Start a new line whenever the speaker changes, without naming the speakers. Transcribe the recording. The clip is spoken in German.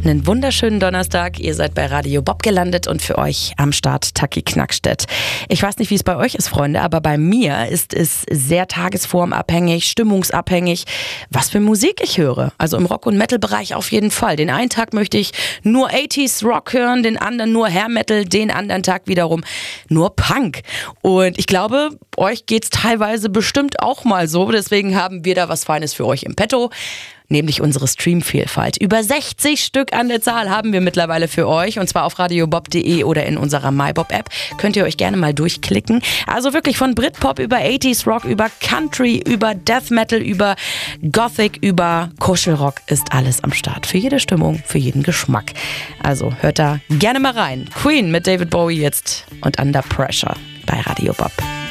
Einen wunderschönen Donnerstag. Ihr seid bei Radio Bob gelandet und für euch am Start Taki Knackstedt. Ich weiß nicht, wie es bei euch ist, Freunde, aber bei mir ist es sehr tagesformabhängig, stimmungsabhängig, was für Musik ich höre. Also im Rock- und Metal-Bereich auf jeden Fall. Den einen Tag möchte ich nur 80s Rock hören, den anderen nur Hair Metal, den anderen Tag wiederum nur Punk. Und ich glaube, euch geht's teilweise bestimmt auch mal so. Deswegen haben wir da was Feines für euch im Petto. Nämlich unsere Streamvielfalt. Über 60 Stück an der Zahl haben wir mittlerweile für euch, und zwar auf radiobob.de oder in unserer MyBob-App. Könnt ihr euch gerne mal durchklicken. Also wirklich von Britpop über 80s Rock, über Country, über Death Metal, über Gothic, über Kuschelrock ist alles am Start. Für jede Stimmung, für jeden Geschmack. Also hört da gerne mal rein. Queen mit David Bowie jetzt und Under Pressure bei Radio Bob.